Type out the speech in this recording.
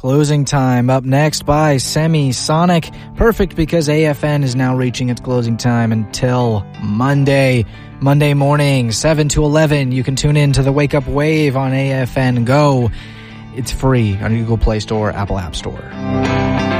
Closing Time up next by Semisonic. Perfect because AFN is now reaching its closing time until Monday morning, 7 to 11. You can tune in to the Wake Up Wave on AFN Go. It's free on Google Play Store, Apple App Store.